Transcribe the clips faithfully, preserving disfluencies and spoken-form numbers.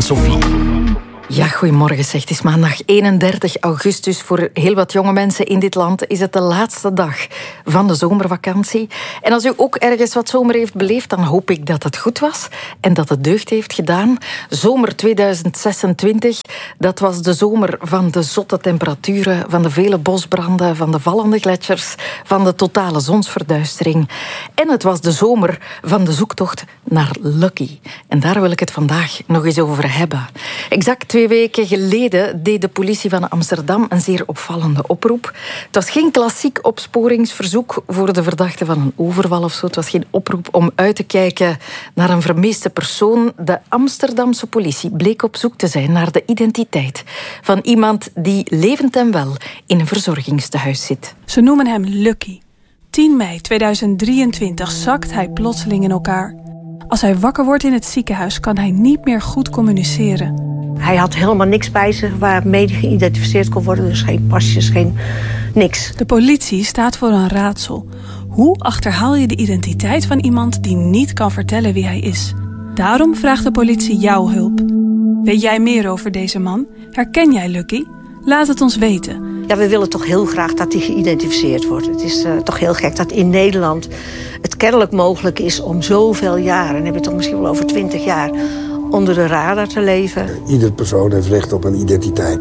Sophie. Ja, goedemorgen zeg. Het is maandag eenendertig augustus. Voor heel wat jonge mensen in dit land is het de laatste dag van de zomervakantie. En als u ook ergens wat zomer heeft beleefd, dan hoop ik dat het goed was en dat het deugd heeft gedaan. Zomer tweeduizend zesentwintig, dat was de zomer van de zotte temperaturen, van de vele bosbranden, van de vallende gletsjers, van de totale zonsverduistering. En het was de zomer van de zoektocht naar Lucky. En daar wil ik het vandaag nog eens over hebben. Exact twee weken geleden deed de politie van Amsterdam een zeer opvallende oproep. Het was geen klassiek opsporingsverzoek voor de verdachte van een overval of zo. Het was geen oproep om uit te kijken naar een vermiste persoon. De Amsterdamse politie bleek op zoek te zijn naar de identiteit van iemand die levend en wel in een verzorgingstehuis zit. Ze noemen hem Lucky. tien mei tweeduizend drieëntwintig zakt hij plotseling in elkaar. Als hij wakker wordt in het ziekenhuis kan hij niet meer goed communiceren. Hij had helemaal niks bij zich waarmee hij geïdentificeerd kon worden. Dus geen pasjes, geen niks. De politie staat voor een raadsel. Hoe achterhaal je de identiteit van iemand die niet kan vertellen wie hij is? Daarom vraagt de politie jouw hulp. Weet jij meer over deze man? Herken jij Lucky? Laat het ons weten. Ja, we willen toch heel graag dat hij geïdentificeerd wordt. Het is uh, toch heel gek dat in Nederland het kennelijk mogelijk is om zoveel jaren, en hebben we het toch misschien wel over twintig jaar, onder de radar te leven. Ieder persoon heeft recht op een identiteit.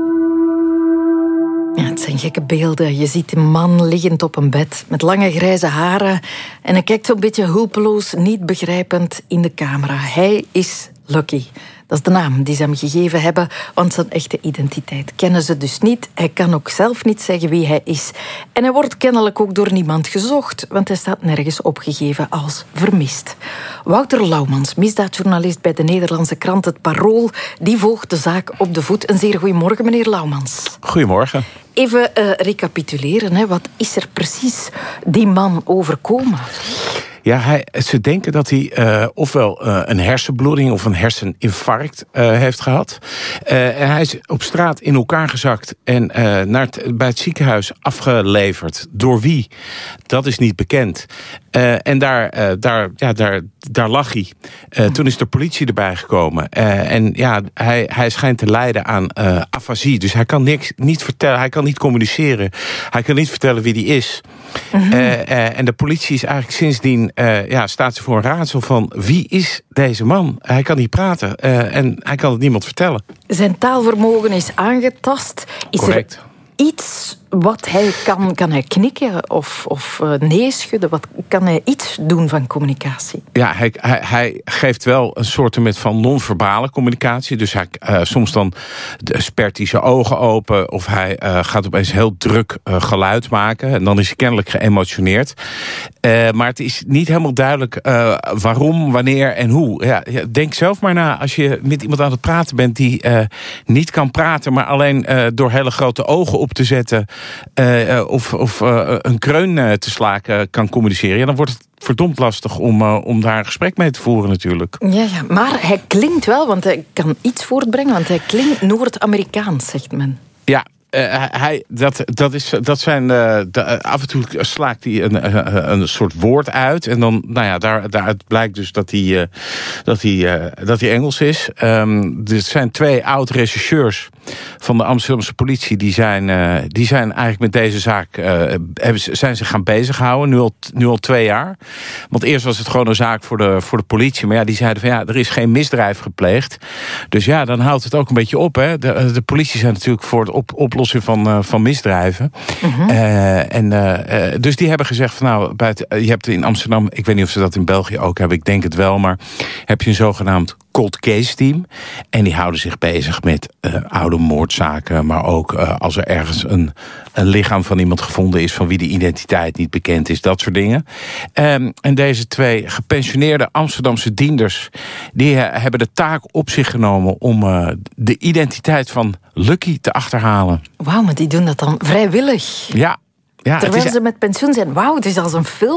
Ja, het zijn gekke beelden. Je ziet een man liggend op een bed met lange grijze haren en hij kijkt zo'n beetje hulpeloos, niet begrijpend in de camera. Hij is Lucky. Dat is de naam die ze hem gegeven hebben, want zijn echte identiteit kennen ze dus niet. Hij kan ook zelf niet zeggen wie hij is. En hij wordt kennelijk ook door niemand gezocht, want hij staat nergens opgegeven als vermist. Wouter Laumans, misdaadjournalist bij de Nederlandse krant Het Parool, die volgt de zaak op de voet. Een zeer goedemorgen, meneer Laumans. Goedemorgen. Even uh, recapituleren, hè. Wat is er precies die man overkomen? Ja, hij, ze denken dat hij uh, ofwel uh, een hersenbloeding of een herseninfarct uh, heeft gehad. Uh, en hij is op straat in elkaar gezakt en uh, naar het, bij het ziekenhuis afgeleverd. Door wie? Dat is niet bekend. Uh, en daar, uh, daar, ja, daar, daar lag hij. Uh, toen is de politie erbij gekomen. Uh, en ja, hij, hij schijnt te lijden aan uh, afasie. Dus hij kan niks, niet vertellen, hij kan niet communiceren. Hij kan niet vertellen wie hij is. Mm-hmm. Uh, uh, en de politie is eigenlijk sindsdien, uh, ja, staat ze voor een raadsel van wie is deze man? Hij kan niet praten uh, en hij kan het niemand vertellen. Zijn taalvermogen is aangetast. Is Correct. Er iets wat hij kan? Kan hij knikken of, of uh, nee schudden? Wat, kan hij iets doen van communicatie? Ja, hij, hij, hij geeft wel een soort van non-verbale communicatie. Dus hij, uh, soms dan spert hij zijn ogen open of hij uh, gaat opeens heel druk uh, geluid maken. En dan is hij kennelijk geëmotioneerd. Uh, maar het is niet helemaal duidelijk uh, waarom, wanneer en hoe. Ja, denk zelf maar na als je met iemand aan het praten bent die uh, niet kan praten, maar alleen uh, door hele grote ogen op te zetten Uh, of, of uh, een kreun uh, te slaken kan communiceren. Ja, dan wordt het verdomd lastig om, uh, om daar een gesprek mee te voeren natuurlijk. Ja, ja, maar hij klinkt wel, want hij kan iets voortbrengen, want hij klinkt Noord-Amerikaans, zegt men. Ja. Uh, hij, dat, dat, is, dat zijn, uh, de, af en toe slaakt hij een, uh, een soort woord uit. En dan, nou ja, daar, daaruit blijkt dus dat hij, uh, dat hij, uh, dat hij Engels is. Um, er zijn twee oud-rechercheurs van de Amsterdamse politie. Die zijn, uh, die zijn eigenlijk met deze zaak uh, hebben, zijn zich gaan bezighouden. Nu al, nu al twee jaar. Want eerst was het gewoon een zaak voor de, voor de politie. Maar ja, die zeiden van ja, er is geen misdrijf gepleegd. Dus ja, dan houdt het ook een beetje op. Hè. De, de politie zijn natuurlijk voor het op, oplossen van, uh, van misdrijven. Uh-huh. Uh, en, uh, uh, dus die hebben gezegd van nou, bij het, uh, je hebt in Amsterdam, ik weet niet of ze dat in België ook hebben, ik denk het wel, maar heb je een zogenaamd cold case team. En die houden zich bezig met uh, oude moordzaken, maar ook uh, als er ergens een, een lichaam van iemand gevonden is van wie de identiteit niet bekend is, dat soort dingen. Um, en deze twee gepensioneerde Amsterdamse dienders, die uh, hebben de taak op zich genomen om uh, de identiteit van Lucky te achterhalen. Wauw, maar die doen dat dan vrijwillig. Ja. Ja, terwijl is, ze met pensioen zijn. Wauw, het is als een film.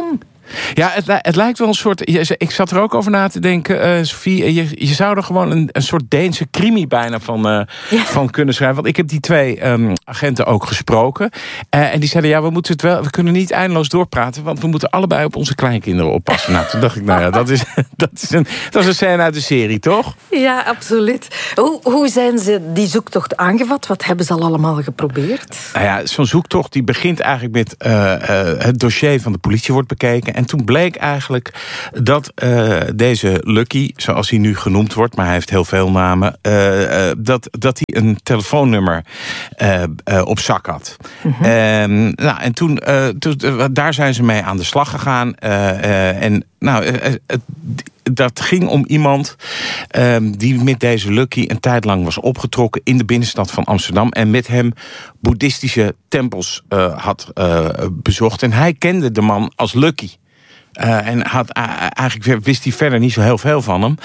Ja, het, het lijkt wel een soort... Ik zat er ook over na te denken, uh, Sophie. Je, je zou er gewoon een, een soort Deense crimi bijna van, uh, ja. van kunnen schrijven. Want ik heb die twee um, agenten ook gesproken. Uh, en die zeiden, ja, we moeten het wel... We kunnen niet eindeloos doorpraten, want we moeten allebei op onze kleinkinderen oppassen. Nou, toen dacht ik, nou ja, dat is, dat is, een, dat is een scène uit de serie, toch? Ja, absoluut. Hoe, hoe zijn ze die zoektocht aangevat? Wat hebben ze al allemaal geprobeerd? Nou ja, zo'n zoektocht die begint eigenlijk met uh, uh, het dossier van de politie wordt bekeken. En toen bleek eigenlijk dat uh, deze Lucky, zoals hij nu genoemd wordt, maar hij heeft heel veel namen, uh, uh, dat, dat hij een telefoonnummer uh, uh, op zak had. Mm-hmm. Uh, nou, en toen, uh, toen uh, daar zijn ze mee aan de slag gegaan. Uh, uh, en nou, uh, uh, dat ging om iemand uh, die met deze Lucky een tijd lang was opgetrokken in de binnenstad van Amsterdam en met hem boeddhistische tempels uh, had uh, bezocht. En hij kende de man als Lucky. Uh, en had, uh, eigenlijk wist hij verder niet zo heel veel van hem.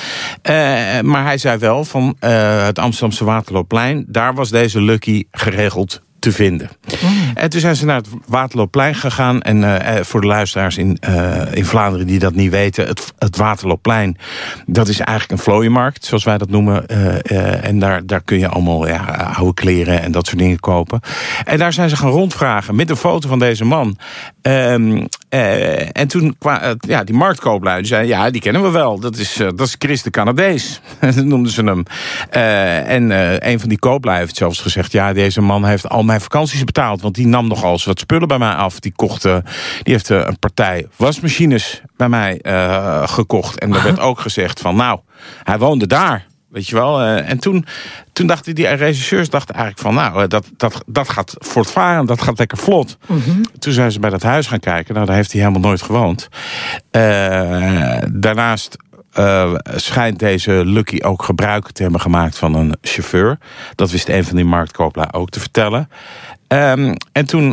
Uh, maar hij zei wel van uh, het Amsterdamse Waterloopplein, daar was deze Lucky geregeld te vinden. Mm. En toen zijn ze naar het Waterloopplein gegaan. En uh, voor de luisteraars in, uh, in Vlaanderen die dat niet weten, het, het Waterloopplein, dat is eigenlijk een vlooienmarkt, zoals wij dat noemen. Uh, uh, en daar, daar kun je allemaal ja, oude kleren en dat soort dingen kopen. En daar zijn ze gaan rondvragen met een foto van deze man. Um, uh, en toen kwam uh, ja, die marktkooplui zei, ja, die kennen we wel. Dat is, uh, dat is Chris de Canadees. Dat noemden ze hem. Uh, en uh, een van die kooplui heeft zelfs gezegd, ja, deze man heeft al mijn vakanties betaald, want die nam nogal eens wat spullen bij mij af. Die kocht, uh, die heeft uh, een partij wasmachines bij mij uh, gekocht. En er werd ook gezegd van, nou, hij woonde daar. Weet je wel. Uh, en toen, toen dachten die regisseurs dachten eigenlijk van, nou, dat, dat, dat gaat voortvarend, dat gaat lekker vlot. Mm-hmm. Toen zijn ze bij dat huis gaan kijken. Nou, daar heeft hij helemaal nooit gewoond. Uh, daarnaast Uh, schijnt deze Lucky ook gebruik te hebben gemaakt van een chauffeur. Dat wist een van die marktkooplui ook te vertellen. Um, en toen,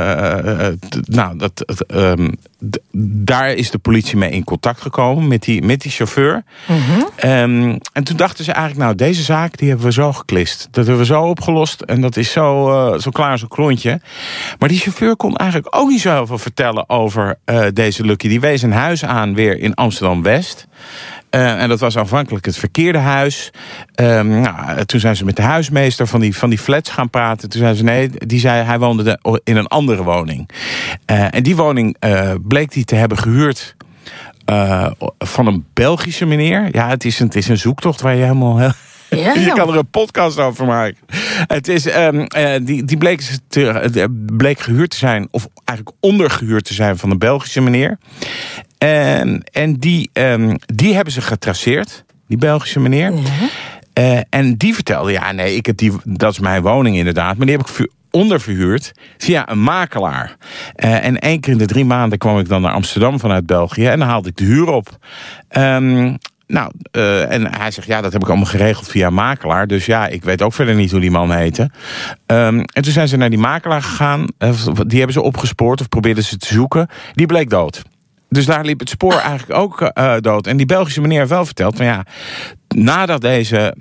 uh, d- nou, dat, um, d- daar is de politie mee in contact gekomen met die, met die chauffeur. Mm-hmm. Um, en toen dachten ze eigenlijk, nou, deze zaak die hebben we zo geklist. Dat hebben we zo opgelost en dat is zo, uh, zo klaar, zo'n klontje. Maar die chauffeur kon eigenlijk ook niet zo heel veel vertellen over uh, deze Lucky. Die wees een huis aan weer in Amsterdam-West. Uh, en dat was aanvankelijk het verkeerde huis. Um, nou, toen zijn ze met de huismeester van die, van die flats gaan praten. Toen zei ze nee, die zei hij woonde de, in een andere woning. Uh, en die woning uh, bleek hij te hebben gehuurd uh, van een Belgische meneer. Ja, het is een, het is een zoektocht waar je helemaal... Heel Ja, je kan er een podcast over maken. Het is, um, uh, die, die bleek, te, uh, bleek gehuurd te zijn, of eigenlijk ondergehuurd te zijn van een Belgische meneer. En, en die, um, die hebben ze getraceerd, die Belgische meneer. Ja. Uh, en die vertelde, ja nee, ik heb die, dat is mijn woning inderdaad, maar die heb ik onderverhuurd via een makelaar. Uh, en één keer in de drie maanden kwam ik dan naar Amsterdam vanuit België en dan haalde ik de huur op. Um, Nou, uh, en hij zegt, ja, dat heb ik allemaal geregeld via makelaar. Dus ja, ik weet ook verder niet hoe die man heette. Um, en toen zijn ze naar die makelaar gegaan. Uh, die hebben ze opgespoord of probeerden ze te zoeken. Die bleek dood. Dus daar liep het spoor eigenlijk ook uh, dood. En die Belgische meneer heeft wel verteld van ja, nadat deze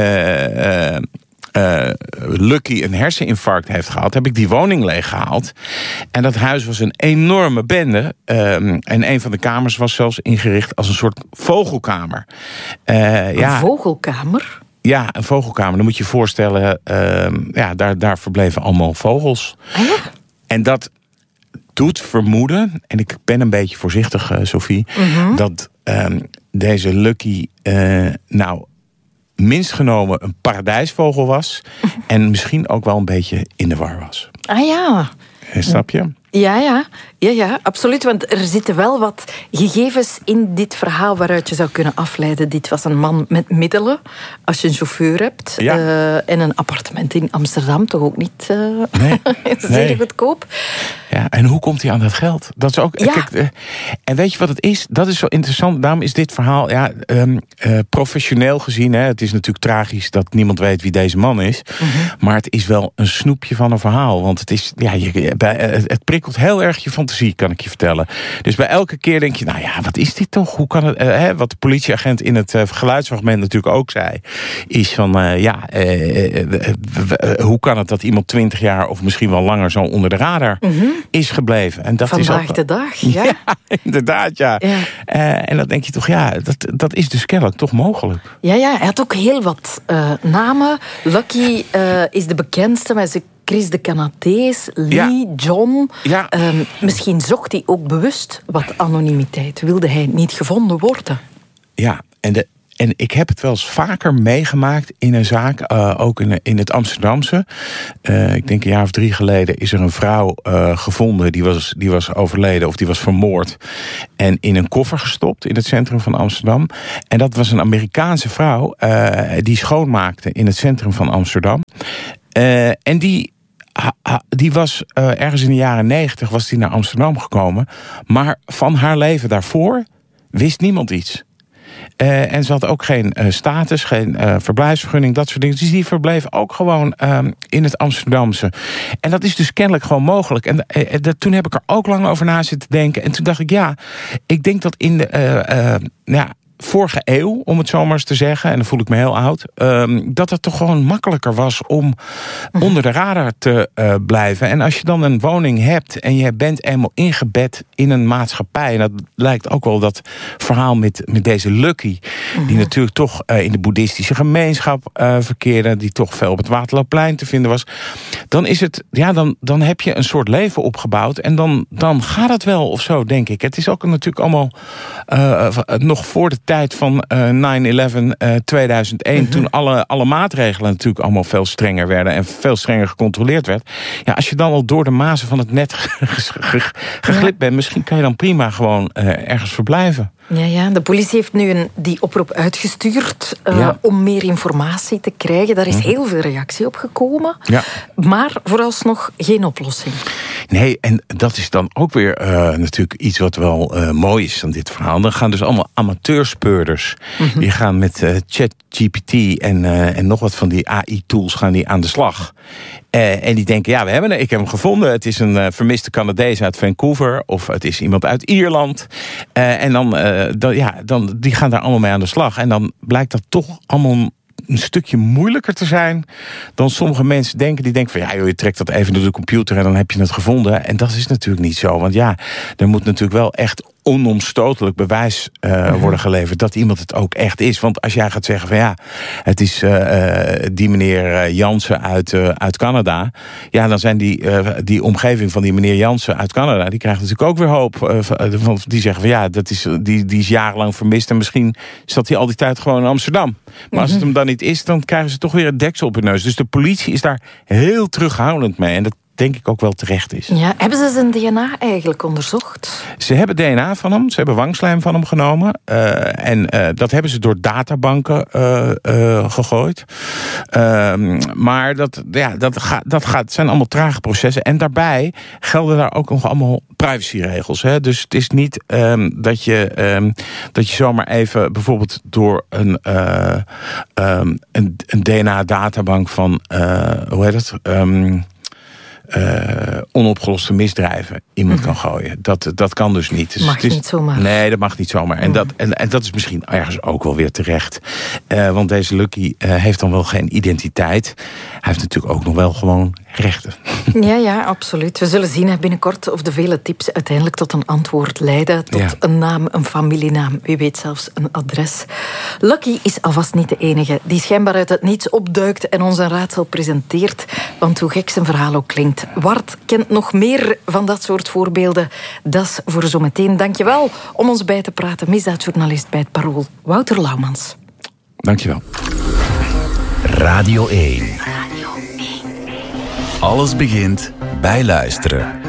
Uh, uh, Uh, Lucky een herseninfarct heeft gehad, heb ik die woning leeggehaald. En dat huis was een enorme bende. Um, en een van de kamers was zelfs ingericht als een soort vogelkamer. Uh, een ja, vogelkamer? Ja, een vogelkamer. Dan moet je je voorstellen, uh, ja, daar, daar verbleven allemaal vogels. Ah, ja? En dat doet vermoeden, en ik ben een beetje voorzichtig, uh, Sophie, mm-hmm. dat um, deze Lucky, uh, nou, minst genomen een paradijsvogel was. En misschien ook wel een beetje in de war was. Ah ja. Snap je? Ja, ja. Ja, ja, absoluut. Want er zitten wel wat gegevens in dit verhaal waaruit je zou kunnen afleiden. Dit was een man met middelen. Als je een chauffeur hebt. Ja. Uh, en een appartement in Amsterdam. Toch ook niet uh, nee. zeer nee. goedkoop. Ja, en hoe komt hij aan dat geld? Dat is ook. Ja. Kijk, uh, en weet je wat het is? Dat is zo interessant. Daarom is dit verhaal ja, um, uh, professioneel gezien. Hè, het is natuurlijk tragisch dat niemand weet wie deze man is. Mm-hmm. Maar het is wel een snoepje van een verhaal. Want het is. Ja, je, bij, uh, het prikt prikkelt heel erg je fantasie, kan ik je vertellen. Dus bij elke keer denk je, nou ja, wat is dit toch? Hoe kan het? Uh, hè, wat de politieagent in het uh, geluidsfragment natuurlijk ook zei, is van, uh, ja, uh, uh, uh, uh, hoe kan het dat iemand twintig jaar of misschien wel langer zo onder de radar mm-hmm. is gebleven? En dat Vandaag is ook, de dag, ja. Ja, inderdaad, ja. ja. Uh, en dan denk je toch, ja, dat, dat is dus kennelijk toch mogelijk. Ja, ja, hij had ook heel wat uh, namen. Lucky uh, is de bekendste, maar ze Chris de Canadees, Lee, ja. John. Ja. Um, misschien zocht hij ook bewust wat anonimiteit. Wilde hij niet gevonden worden? Ja, en, de, en ik heb het wel eens vaker meegemaakt in een zaak, uh, ook in, in het Amsterdamse. Uh, ik denk een jaar of drie geleden is er een vrouw uh, gevonden, die was, die was overleden of die was vermoord. En in een koffer gestopt in het centrum van Amsterdam. En dat was een Amerikaanse vrouw uh, die schoonmaakte in het centrum van Amsterdam. Uh, en die... Die was uh, ergens in de jaren negentig was die naar Amsterdam gekomen. Maar van haar leven daarvoor wist niemand iets. Uh, en ze had ook geen uh, status, geen uh, verblijfsvergunning, dat soort dingen. Dus die verbleef ook gewoon uh, in het Amsterdamse. En dat is dus kennelijk gewoon mogelijk. En uh, uh, toen heb ik er ook lang over na zitten denken. En toen dacht ik, ja, ik denk dat in de... Uh, uh, ja, vorige eeuw, om het zo maar eens te zeggen, en dan voel ik me heel oud, um, dat het toch gewoon makkelijker was om onder de radar te uh, blijven. En als je dan een woning hebt en je bent eenmaal ingebed in een maatschappij, en dat lijkt ook wel dat verhaal met, met deze Lucky, mm-hmm. die natuurlijk toch uh, in de boeddhistische gemeenschap uh, verkeerde, die toch veel op het Waterloopplein te vinden was, dan is het, ja, dan, dan heb je een soort leven opgebouwd en dan, dan gaat het wel of zo, denk ik. Het is ook natuurlijk allemaal uh, nog voor de tijd van uh, nine eleven uh, tweeduizend één, mm-hmm. toen alle, alle maatregelen natuurlijk allemaal veel strenger werden en veel strenger gecontroleerd werd. Ja, als je dan al door de mazen van het net geglipt bent, misschien kan je dan prima gewoon uh, ergens verblijven. Ja, ja, de politie heeft nu een, die oproep uitgestuurd uh, ja. om meer informatie te krijgen. Daar is heel veel reactie op gekomen. Ja. Maar vooralsnog geen oplossing. Nee, en dat is dan ook weer uh, natuurlijk iets wat wel uh, mooi is aan dit verhaal. Dan gaan dus allemaal amateurspeurders. Mm-hmm. Die gaan met uh, ChatGPT en, uh, en nog wat van die A I-tools gaan die aan de slag. Uh, en die denken, ja, we hebben het, ik heb hem gevonden. Het is een uh, vermiste Canadees uit Vancouver. Of het is iemand uit Ierland. Uh, en dan, uh, dan, ja, dan, die gaan daar allemaal mee aan de slag. En dan blijkt dat toch allemaal een stukje moeilijker te zijn dan sommige mensen denken. Die denken van, ja joh, je trekt dat even door de computer en dan heb je het gevonden. En dat is natuurlijk niet zo. Want ja, er moet natuurlijk wel echt onomstotelijk bewijs uh, mm-hmm. worden geleverd dat iemand het ook echt is. Want als jij gaat zeggen van ja, het is uh, die meneer Jansen uit, uh, uit Canada, ja, dan zijn die, uh, die omgeving van die meneer Jansen uit Canada, die krijgt natuurlijk ook weer hoop. Uh, die zeggen van ja, dat is, die, die is jarenlang vermist en misschien zat hij al die tijd gewoon in Amsterdam. Maar mm-hmm. als het hem dan niet is, dan krijgen ze toch weer een deksel op hun neus. Dus de politie is daar heel terughoudend mee. En dat denk ik ook wel terecht is. Ja, hebben ze zijn D N A eigenlijk onderzocht? Ze hebben D N A van hem, ze hebben wangslijm van hem genomen. Uh, en uh, dat hebben ze door databanken uh, uh, gegooid. Uh, maar dat, ja, dat, gaat, dat gaat, zijn allemaal trage processen. En daarbij gelden daar ook nog allemaal privacyregels. Hè? Dus het is niet um, dat, je, um, dat je zomaar even bijvoorbeeld door een, uh, um, een, een D N A-databank van, uh, hoe heet het? Um, Uh, onopgeloste misdrijven iemand mm-hmm. kan gooien. Dat, dat kan dus niet. Dus mag het is, niet zomaar. Nee, dat mag niet zomaar. En, mm. dat, en, en dat is misschien ergens ook wel weer terecht. Uh, want deze Lucky uh, heeft dan wel geen identiteit. Hij heeft natuurlijk ook nog wel gewoon rechten. Ja, ja, absoluut. We zullen zien binnenkort of de vele tips uiteindelijk tot een antwoord leiden. Tot ja. een naam, een familienaam, wie weet zelfs een adres. Lucky is alvast niet de enige die schijnbaar uit het niets opduikt en ons een raadsel presenteert. Want hoe gek zijn verhaal ook klinkt, Wart kent nog meer van dat soort voorbeelden. Dat is voor zometeen. Dankjewel om ons bij te praten. Misdaadjournalist bij het Parool, Wouter Laumans. Dankjewel. Radio één. Radio één. Alles begint bij luisteren.